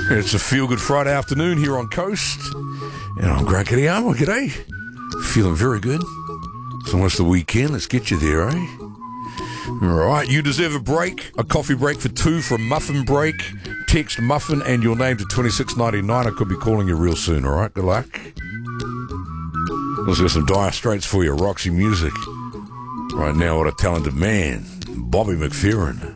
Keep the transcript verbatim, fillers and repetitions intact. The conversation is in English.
It's a feel-good Friday afternoon here on Coast, and I'm Grant Kittyama. G'day. Feeling very good. It's almost the weekend. Let's get you there, eh? All right, you deserve a break, a coffee break for two from Muffin Break. Text Muffin and your name to twenty-six ninety-nine. I could be calling you real soon, all right? Good luck. Let's get some Dire Straits for you, Roxy Music. Right now, what a talented man, Bobby McFerrin.